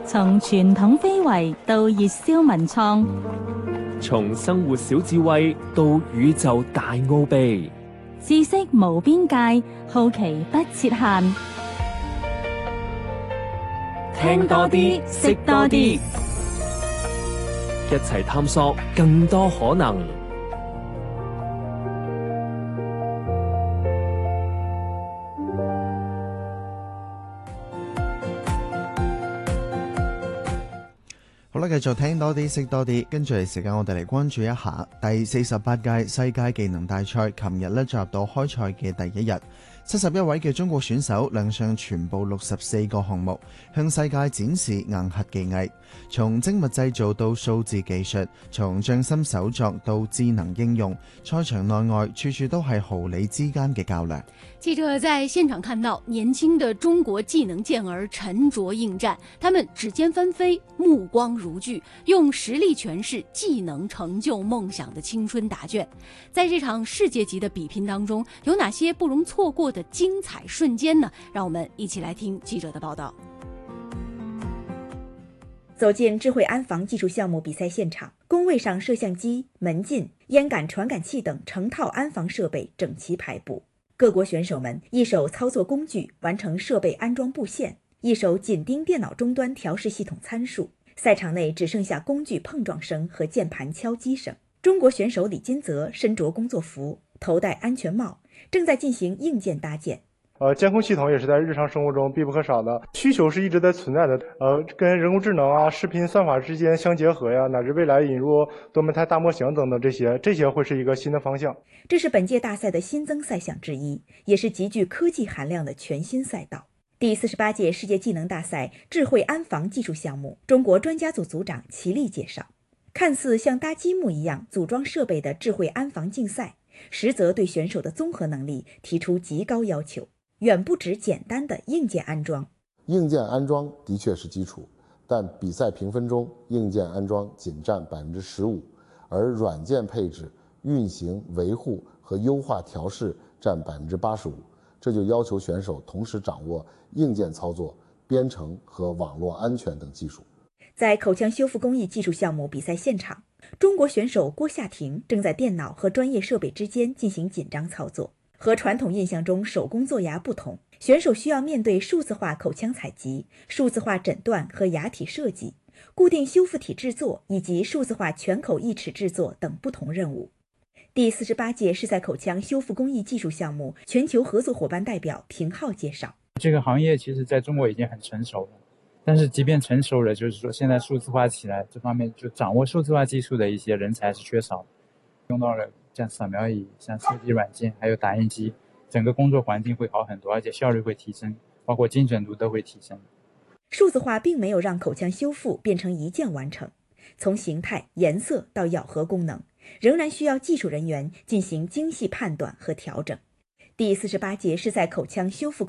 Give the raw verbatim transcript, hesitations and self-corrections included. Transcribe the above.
從傳統非遺到熱銷文創， 從生活小智慧到宇宙大奧秘， 知識無邊界，好奇不設限。 聽多啲，識多啲，一齊探索更多可能。 好啦，繼續聽多啲，識多啲。跟住嚟時間，我哋嚟關注一下第四十八屆世界技能大賽。琴日咧進入到開賽嘅第一日，七十一位嘅中國選手亮相全部六十四個項目，向世界展示硬核技藝。從精密製造到數字技術，從匠心手作到智能應用，賽場內外處處都係毫厘之間嘅較量。 記者在現場看到年輕的中國技能健兒沉着應戰，他們指尖翻飛，目光如炬，用實力詮釋技能成就夢想的青春答卷。在這場世界級的比拼當中，有哪些不容錯過的精彩瞬間呢？讓我們一起來聽記者的報道。 走進智慧安防技術項目比賽現場，工位上攝像機、門禁、煙感傳感器等成套安防設備整齊排布。各國選手們一手操作工具完成設備安裝布線，一手緊盯電腦終端調試系統參數。賽場內只剩下工具碰撞聲和鍵盤敲擊聲。中國選手李金澤身着工作服，頭戴安全帽，正在進行硬件搭建。 呃，監控系統也是在日常生活中必不可少的，需求是一直在存在的。呃，跟人工智能啊、視頻算法之間相結合呀，乃至未來引入多模態大模型等等這些，這些會是一個新的方向。 這是本屆大賽的新增賽項之一，也是極具科技含量的全新賽道。第四十八屆世界技能大賽智慧安防技術項目，中國專家組組長齊力介紹，看似像搭積木一樣組裝設備的智慧安防競賽，實則對選手的綜合能力提出極高要求。遠不止簡單的硬件安裝。 硬件安裝的確是基礎，但比賽評分中硬件安裝僅佔百分之十五，而軟件配置、運行、維護和優化調試佔百分之八十五。這就要求選手同時掌握硬件操作、編程和網絡安全等技術。 在口腔修復工藝技術項目比賽現場，中國選手郭夏婷正在電腦和專業設備之間進行緊張操作。和傳統印象中手工做牙不同，選手需要面對數字化口腔採集、數字化診斷和牙體設計、固定修復體製作以及數字化全口義齒製作等不同任務。第四十八屆是在口腔修復工藝技術項目全球合作夥伴代表平浩介紹， 這個行業其實在中國已經很成熟了，但是即便成熟了，就是說現在數字化起來這方面就掌握數字化技術的一些人才是缺少，用到了像掃描儀、像設計軟件，還有打印機，整個工作環境會好很多，而且效率會提升，包括精準度都會提升。 數字化並沒有讓口腔修復變成一鍵完成，從形態、顏色到咬合功能，仍然需要技術人員進行精細判斷和調整。第四十八屆是在口腔修復